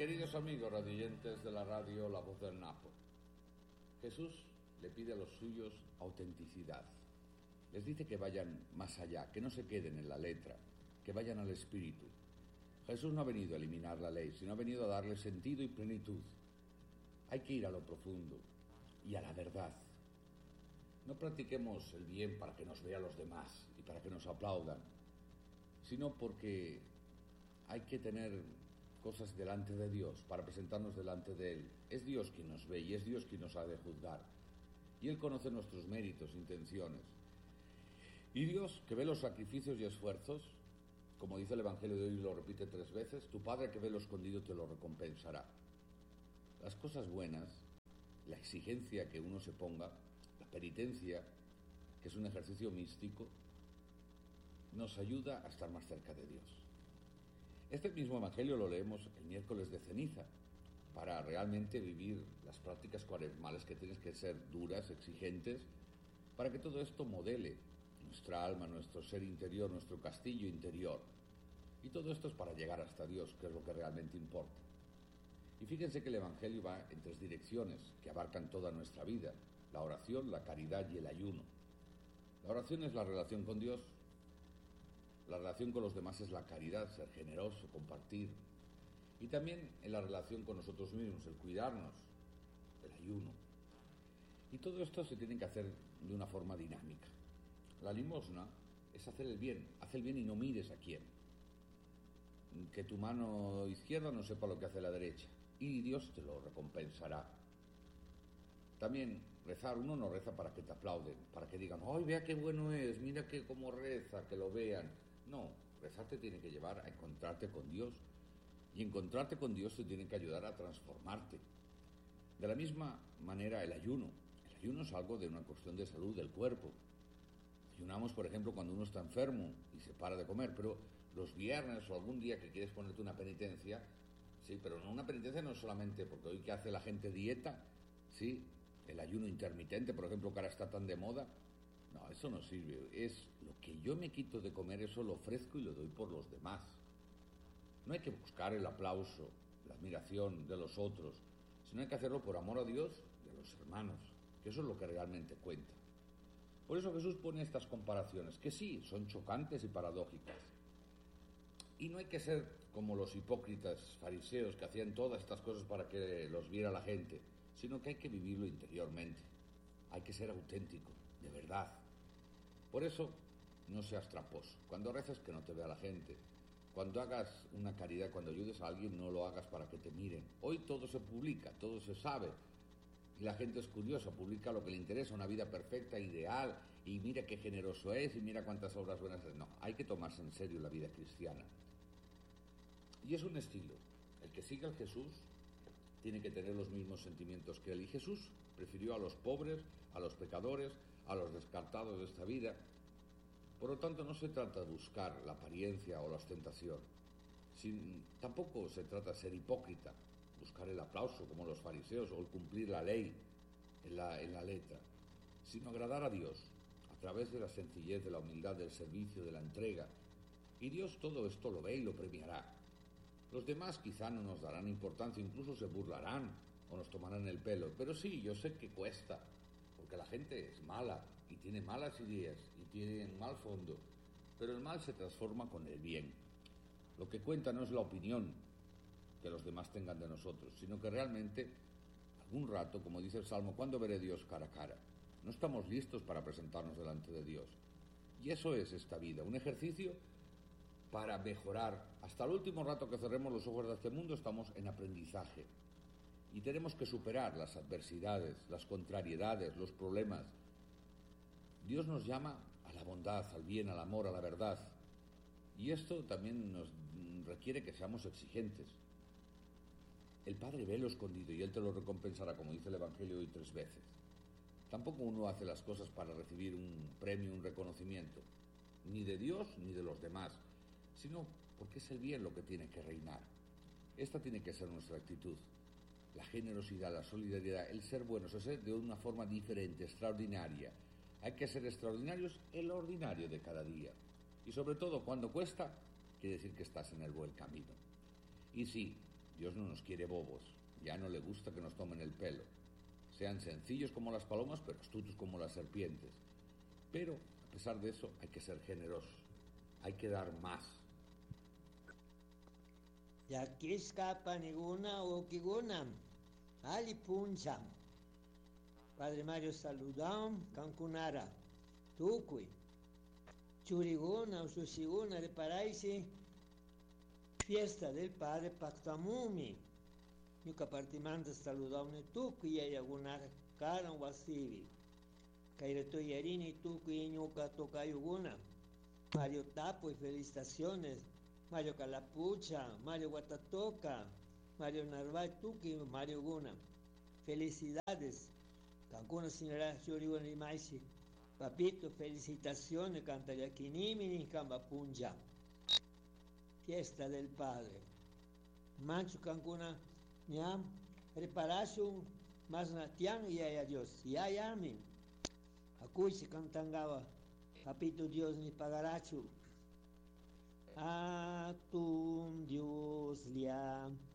Queridos amigos radioyentes de la radio La Voz del Napo, Jesús le pide a los suyos autenticidad. Les dice que vayan más allá, que no se queden en la letra, que vayan al espíritu. Jesús no ha venido a eliminar la ley, sino ha venido a darle sentido y plenitud. Hay que ir a lo profundo y a la verdad. No practiquemos el bien para que nos vean los demás y para que nos aplaudan, sino porque hay que tener cosas delante de Dios, para presentarnos delante de Él. Es Dios quien nos ve y es Dios quien nos ha de juzgar. Y Él conoce nuestros méritos, intenciones. Y Dios, que ve los sacrificios y esfuerzos, como dice el Evangelio de hoy y lo repite 3 veces, tu Padre que ve lo escondido te lo recompensará. Las cosas buenas, la exigencia que uno se ponga, la penitencia, que es un ejercicio místico, nos ayuda a estar más cerca de Dios. Este mismo Evangelio lo leemos el miércoles de ceniza, para realmente vivir las prácticas cuaresmales que tienen que ser duras, exigentes, para que todo esto modele nuestra alma, nuestro ser interior, nuestro castillo interior. Y todo esto es para llegar hasta Dios, que es lo que realmente importa. Y fíjense que el Evangelio va en 3 direcciones que abarcan toda nuestra vida: la oración, la caridad y el ayuno. La oración es la relación con Dios. La relación con los demás es la caridad, ser generoso, compartir. Y también en la relación con nosotros mismos, el cuidarnos, el ayuno. Y todo esto se tiene que hacer de una forma dinámica. La limosna es hacer el bien. Haz el bien y no mires a quién. Que tu mano izquierda no sepa lo que hace la derecha. Y Dios te lo recompensará. También rezar, uno no reza para que te aplauden, para que digan, ¡ay, vea qué bueno es! Mira que cómo reza, que lo vean. No, rezar te tiene que llevar a encontrarte con Dios. Y encontrarte con Dios te tiene que ayudar a transformarte. De la misma manera el ayuno. El ayuno es algo de una cuestión de salud del cuerpo. Ayunamos, por ejemplo, cuando uno está enfermo y se para de comer, pero los viernes o algún día que quieres ponerte una penitencia, sí, pero no, una penitencia no es solamente porque hoy que hace la gente dieta, sí, el ayuno intermitente, por ejemplo, que ahora está tan de moda. No, eso no sirve. Es lo que yo me quito de comer, eso lo ofrezco y lo doy por los demás. No hay que buscar el aplauso, la admiración de los otros, sino hay que hacerlo por amor a Dios y a los hermanos, que eso es lo que realmente cuenta. Por eso Jesús pone estas comparaciones, que sí, son chocantes y paradójicas. Y no hay que ser como los hipócritas fariseos que hacían todas estas cosas para que los viera la gente, sino que hay que vivirlo interiormente. Hay que ser auténtico, de verdad. Por eso, no seas tramposo. Cuando reces, que no te vea la gente. Cuando hagas una caridad, cuando ayudes a alguien, no lo hagas para que te miren. Hoy todo se publica, todo se sabe. Y la gente es curiosa, publica lo que le interesa, una vida perfecta, ideal, y mira qué generoso es, y mira cuántas obras buenas es. No, hay que tomarse en serio la vida cristiana. Y es un estilo. El que siga a Jesús tiene que tener los mismos sentimientos que él. Y Jesús prefirió a los pobres, a los pecadores, a los descartados de esta vida. Por lo tanto, no se trata de buscar la apariencia o la ostentación. Tampoco se trata de ser hipócrita, buscar el aplauso como los fariseos o el cumplir la ley en la letra, sino agradar a Dios a través de la sencillez, de la humildad, del servicio, de la entrega. Y Dios todo esto lo ve y lo premiará. Los demás quizá no nos darán importancia, incluso se burlarán o nos tomarán el pelo. Pero sí, yo sé que cuesta, porque la gente es mala y tiene malas ideas y tiene un mal fondo. Pero el mal se transforma con el bien. Lo que cuenta no es la opinión que los demás tengan de nosotros, sino que realmente, algún rato, como dice el Salmo, ¿cuándo veré a Dios cara a cara? No estamos listos para presentarnos delante de Dios. Y eso es esta vida, un ejercicio para mejorar. Hasta el último rato que cerremos los ojos de este mundo estamos en aprendizaje. Y tenemos que superar las adversidades, las contrariedades, los problemas. Dios nos llama a la bondad, al bien, al amor, a la verdad. Y esto también nos requiere que seamos exigentes. El Padre ve lo escondido y Él te lo recompensará, como dice el Evangelio hoy 3 veces. Tampoco uno hace las cosas para recibir un premio, un reconocimiento, ni de Dios ni de los demás, sino porque es el bien lo que tiene que reinar. Esta tiene que ser nuestra actitud. La generosidad, la solidaridad, el ser buenos, el ser de una forma diferente, extraordinaria. Hay que ser extraordinarios en lo ordinario de cada día. Y sobre todo, cuando cuesta, quiere decir que estás en el buen camino. Y sí, Dios no nos quiere bobos. Ya no le gusta que nos tomen el pelo. Sean sencillos como las palomas, pero astutos como las serpientes. Pero, a pesar de eso, hay que ser generosos. Hay que dar más. Yaquisca paniguna o kiguna. Ali puncha. Padre Mario saludam, cancunara. Tucui. Churiguna o susiguna de paraisi. Fiesta del Padre Pactamumi. Yuka partimanta saludam ne tucui y ayagunar karan wasivi. Kaireto yarini tucui y yuka tocayuguna. Mario Tapo y felicitaciones. Mario Calapucha, Mario Guatatoca, Mario Narváez Tuki, Mario Guna. Felicidades. Cancuna señora Churiwan Rimaisi. Papito, felicitaciones. Cantayaquinimini, Cambapunja. Fiesta del Padre. Mancho Cancuna, ñam, reparación, más natian y ay Dios. Y ay amin. Acuy se cantangaba. Papito Dios ni pagarachu. A tu Dios liam.